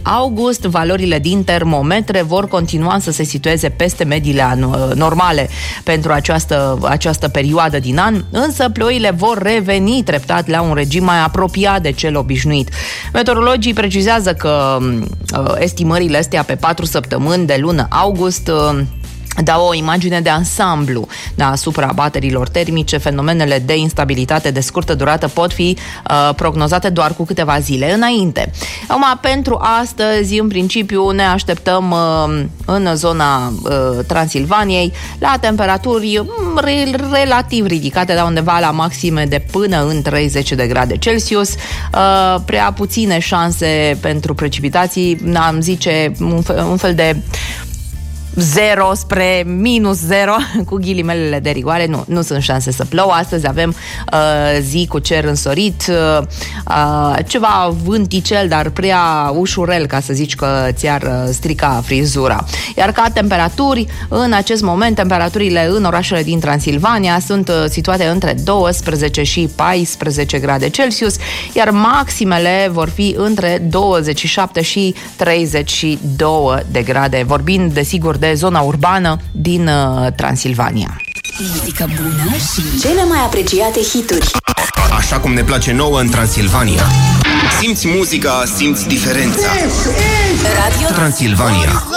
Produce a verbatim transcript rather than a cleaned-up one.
august, valorile din termometre vor continua să se situeze peste mediile normale pentru această, această perioadă din an, însă ploile vor reveni treptat la un regim mai apropiat de cel obișnuit. Meteorologii precizează că uh, estimările astea pe patru săptămâni de lună august uh, dau o imagine de ansamblu da, asupra baterilor termice. Fenomenele de instabilitate de scurtă durată pot fi uh, prognozate doar cu câteva zile înainte. Acum, pentru astăzi, în principiu, ne așteptăm uh, în zona uh, Transilvaniei la temperaturi re- relativ ridicate, da, undeva la maxime de până în treizeci de grade Celsius. Uh, prea puține șanse pentru precipitații, am zice un fel, un fel de zero spre minus zero, cu ghilimelele de rigoare, nu, nu sunt șanse să plouă. Astăzi avem uh, zi cu cer însorit, uh, uh, ceva vânticel, dar prea ușurel, ca să zici că ți-ar uh, strica frizura. Iar ca temperaturi, în acest moment, temperaturile în orașele din Transilvania sunt uh, situate între doisprezece și paisprezece grade Celsius, iar maximele vor fi între douăzeci și șapte și treizeci și două de grade, vorbind, desigur, de zona urbană din uh, Transilvania. Muzică bună și cele mai apreciate hituri. Așa cum ne place nouă în Transilvania. Simți muzica, simți diferența. Radio Transilvania.